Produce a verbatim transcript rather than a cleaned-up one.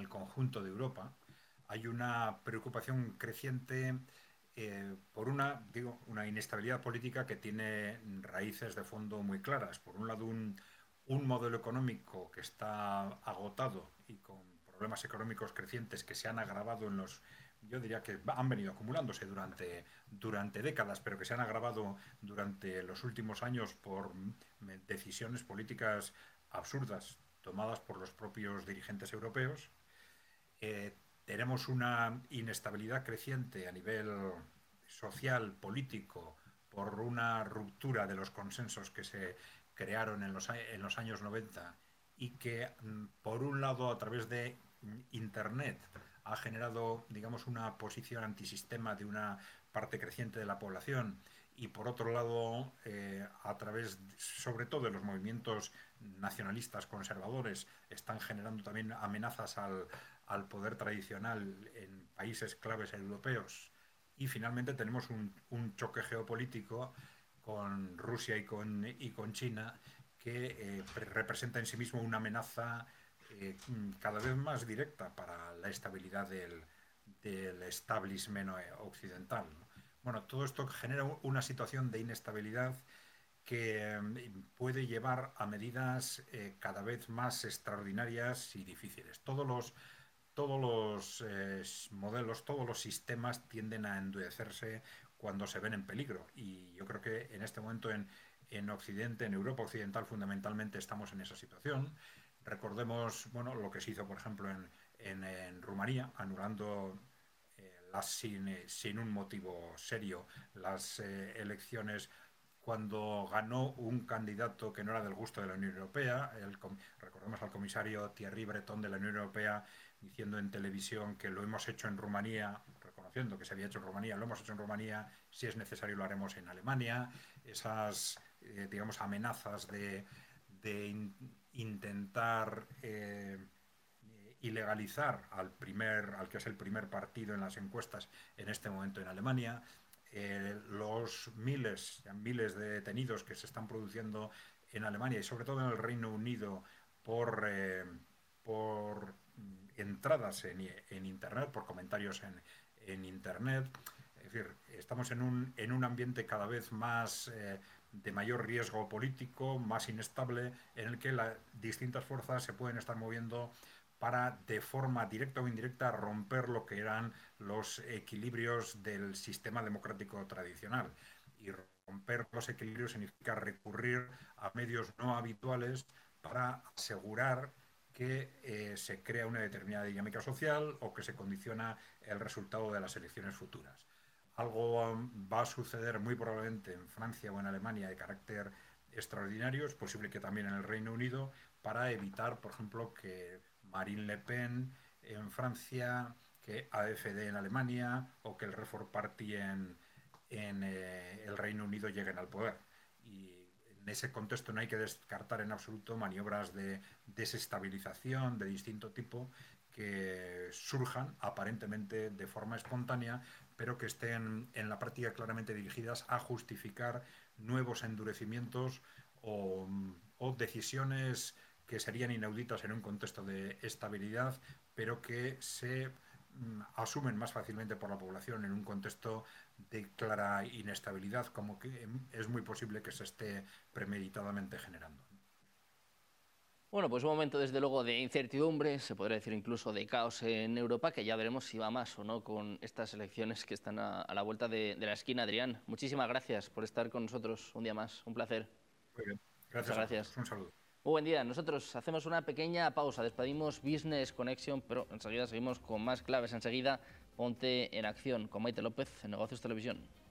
el conjunto de Europa, hay una preocupación creciente eh, por una, digo, una inestabilidad política que tiene raíces de fondo muy claras. Por un lado, un, un modelo económico que está agotado y con problemas económicos crecientes que se han agravado en los, yo diría que han venido acumulándose durante, durante décadas, pero que se han agravado durante los últimos años por decisiones políticas absurdas tomadas por los propios dirigentes europeos. Eh, tenemos una inestabilidad creciente a nivel social, político, por una ruptura de los consensos que se crearon en los, en los años noventa y que, por un lado, a través de Internet ha generado, digamos, una posición antisistema de una parte creciente de la población y, por otro lado, eh, a través, sobre todo, de los movimientos nacionalistas conservadores, están generando también amenazas al, al poder tradicional en países claves europeos. Y finalmente tenemos un, un choque geopolítico con Rusia y con, y con China que eh, representa en sí mismo una amenaza eh, cada vez más directa para la estabilidad del, del establishment occidental, ¿no? Bueno, todo esto genera una situación de inestabilidad que eh, puede llevar a medidas eh, cada vez más extraordinarias y difíciles. Todos los, todos los eh, modelos, todos los sistemas tienden a endurecerse cuando se ven en peligro. Y yo creo que en este momento en, en Occidente, en Europa Occidental, fundamentalmente estamos en esa situación. Recordemos, bueno, lo que se hizo, por ejemplo, en, en, en Rumanía, anulando eh, las, sin, eh, sin, un motivo serio las eh, elecciones cuando ganó un candidato que no era del gusto de la Unión Europea. El, recordemos al comisario Thierry Breton de la Unión Europea diciendo en televisión que lo hemos hecho en Rumanía, reconociendo que se había hecho en Rumanía, lo hemos hecho en Rumanía, si es necesario lo haremos en Alemania. Esas, eh, digamos, amenazas de, de in, intentar eh, ilegalizar al primer, al que es el primer partido en las encuestas en este momento en Alemania. Eh, los miles, miles de detenidos que se están produciendo en Alemania y sobre todo en el Reino Unido por, eh, por entradas en, en Internet, por comentarios en, en Internet. Es decir, estamos en un, en un ambiente cada vez más eh, de mayor riesgo político, más inestable, en el que las distintas fuerzas se pueden estar moviendo para, de forma directa o indirecta, romper lo que eran los equilibrios del sistema democrático tradicional. Y romper los equilibrios significa recurrir a medios no habituales para asegurar que eh, se crea una determinada dinámica social o que se condiciona el resultado de las elecciones futuras. Algo um, va a suceder muy probablemente en Francia o en Alemania de carácter extraordinario, es posible que también en el Reino Unido, para evitar, por ejemplo, que Marine Le Pen en Francia, que A F D en Alemania o que el Reform Party en, en eh, el Reino Unido lleguen al poder. Y en ese contexto no hay que descartar en absoluto maniobras de desestabilización de distinto tipo que surjan aparentemente de forma espontánea, pero que estén en la práctica claramente dirigidas a justificar nuevos endurecimientos o, o decisiones que serían inauditas en un contexto de estabilidad, pero que se mm, asumen más fácilmente por la población en un contexto de clara inestabilidad, como que es muy posible que se esté premeditadamente generando. Bueno, pues un momento desde luego de incertidumbre, se podría decir incluso de caos en Europa, que ya veremos si va más o no con estas elecciones que están a, a la vuelta de, de la esquina. Adrián, muchísimas gracias por estar con nosotros un día más. Un placer. Muy bien. Muchas Gracias a vosotros. gracias. Un saludo. Muy buen día. Nosotros hacemos una pequeña pausa. Despedimos Business Connection, pero enseguida seguimos con más claves. Enseguida, ponte en acción con Maite López en Negocios Televisión.